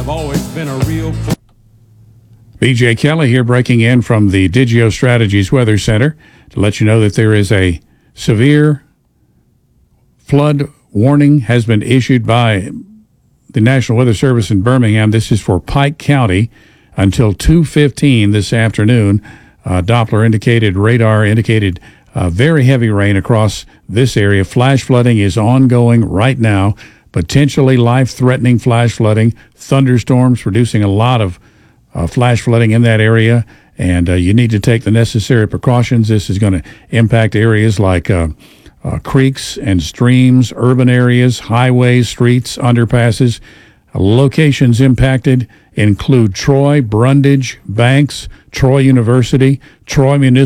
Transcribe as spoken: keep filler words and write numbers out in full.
have always been a real... B J Kelly here, breaking in from the Digio Strategies Weather Center to let you know that there is a severe flood warning has been issued by the National Weather Service in Birmingham. This is for Pike County until two fifteen this afternoon. Uh, Doppler indicated, radar indicated uh, very heavy rain across this area. Flash flooding is ongoing right now, potentially life-threatening flash flooding, thunderstorms producing a lot of uh, flash flooding in that area, and uh, you need to take the necessary precautions. This is going to impact areas like uh, uh, creeks and streams, urban areas, highways, streets, underpasses. Locations impacted include Troy, Brundage, Banks, Troy University, Troy Municipal